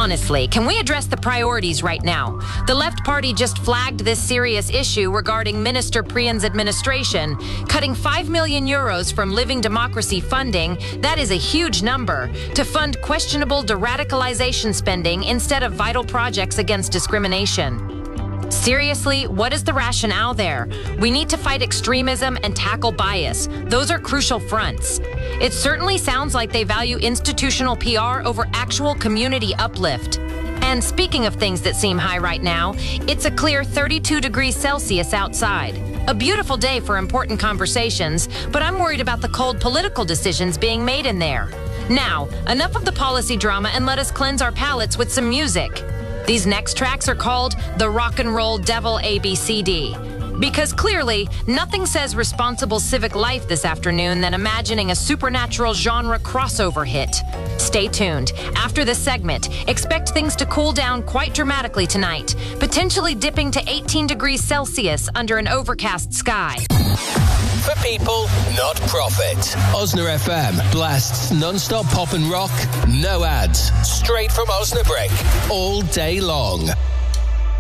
Honestly, can we address the priorities right now? The Left Party just flagged this serious issue regarding Minister Priyan's administration, cutting 5 million euros from Living Democracy funding, that is a huge number, to fund questionable de-radicalization spending instead of vital projects against discrimination. Seriously, what is the rationale there? We need to fight extremism and tackle bias. Those are crucial fronts. It certainly sounds like they value institutional PR over actual community uplift. And speaking of things that seem high right now, it's a clear 32 degrees Celsius outside. A beautiful day for important conversations, but I'm worried about the cold political decisions being made in there. Now, enough of the policy drama and let us cleanse our palates with some music. These next tracks are called The Rock and Roll Devil ABCD. Because clearly, nothing says responsible civic life this afternoon than imagining a supernatural genre crossover hit. Stay tuned. After this segment, expect things to cool down quite dramatically tonight, potentially dipping to 18 degrees Celsius under an overcast sky. For people, not profit. Osna FM blasts non-stop pop and rock, no ads, straight from Osnabrück, all day long.